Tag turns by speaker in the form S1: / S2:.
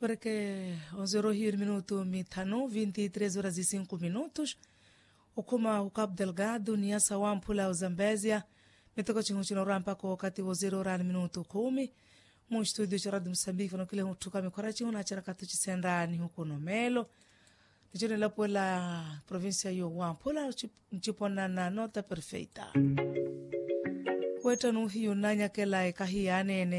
S1: para que 11 minuto mitano 23 horas e 5 minutos ukuma ukab delgado ni asa wampula uzambezia mitoko chinguchino rampa kwa wakati wa 0 minuto 10 mu studio cha Radio Msambiki fano kile hutuka mikora chihuna charakatu chisendani huko nomelo tichone lapo la provincia yo wampula nchipona na nota perfeita weta nuhi unanya kela ekahi anene